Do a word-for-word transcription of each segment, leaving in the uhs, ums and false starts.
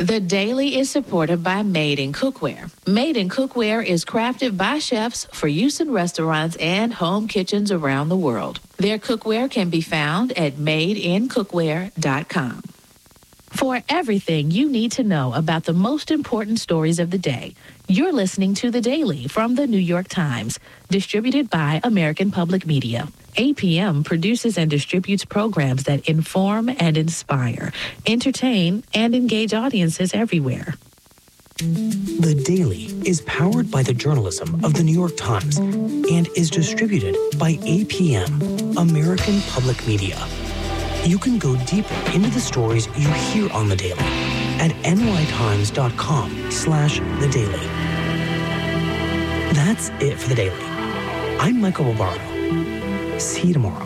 The Daily is supported by Made in Cookware. Made in Cookware is crafted by chefs for use in restaurants and home kitchens around the world. Their cookware can be found at made in cookware dot com. For everything you need to know about the most important stories of the day, you're listening to The Daily from The New York Times, distributed by American Public Media. A P M produces and distributes programs that inform and inspire, entertain, and engage audiences everywhere. The Daily is powered by the journalism of The New York Times and is distributed by A P M, American Public Media. You can go deeper into the stories you hear on The Daily at nytimes.com slash The Daily. That's it for The Daily. I'm Michael Barbaro. See you tomorrow.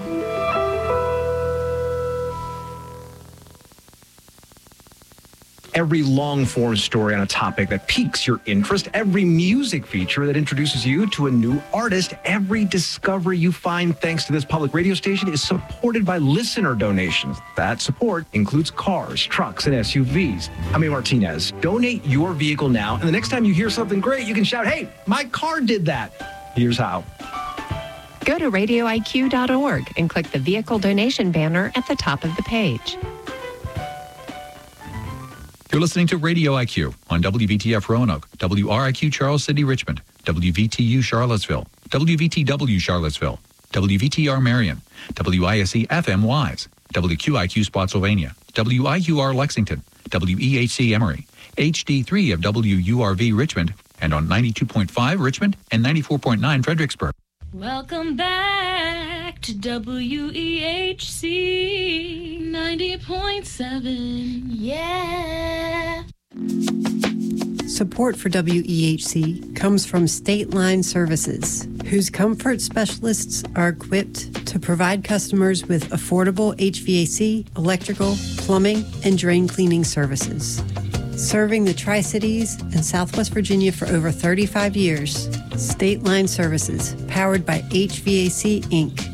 Every long-form story on a topic that piques your interest, every music feature that introduces you to a new artist, every discovery you find thanks to this public radio station is supported by listener donations. That support includes cars, trucks, and S U Vs. Jaime Martinez, donate your vehicle now, and the next time you hear something great, you can shout, "Hey, my car did that." Here's how. Go to radio I Q dot org and click the vehicle donation banner at the top of the page. You're listening to Radio I Q on W V T F Roanoke, W R I Q Charles City Richmond, W V T U Charlottesville, W V T W Charlottesville, W V T R Marion, W I S E F M Wise, W Q I Q Spotsylvania, W I Q R Lexington, W E H C Emory, H D three of W U R V Richmond, and on ninety-two point five Richmond and ninety-four point nine Fredericksburg. Welcome back to W E H C ninety point seven. Yeah. Support for W E H C comes from State Line Services, whose comfort specialists are equipped to provide customers with affordable H V A C, electrical, plumbing, and drain cleaning services. Serving the Tri-Cities and Southwest Virginia for over thirty-five years, State Line Services, powered by H V A C, Incorporated.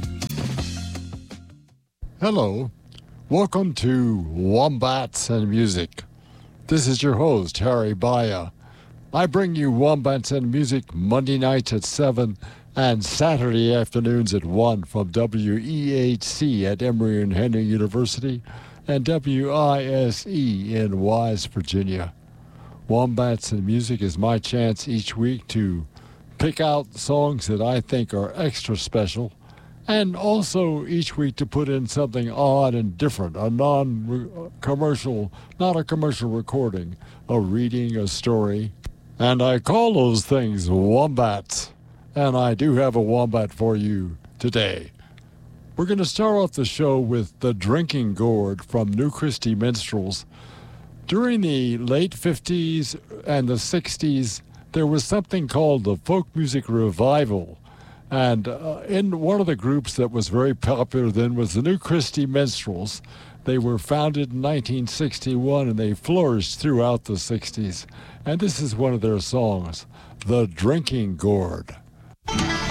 Hello. Welcome to Wombats and Music. This is your host, Harry Baya. I bring you Wombats and Music Monday nights at seven and Saturday afternoons at one from W E H C at Emory and Henry University and W I S E in Wise, Virginia. Wombats and Music is my chance each week to pick out songs that I think are extra special, and also each week to put in something odd and different, a non-commercial, not a commercial recording, a reading, a story. And I call those things wombats. And I do have a wombat for you today. We're going to start off the show with The Drinking Gourd from New Christy Minstrels. During the late fifties and the sixties, there was something called the folk music revival. And uh, in one of the groups that was very popular then was the New Christy Minstrels. They were founded in nineteen sixty-one, and they flourished throughout the sixties. And this is one of their songs, The Drinking Gourd.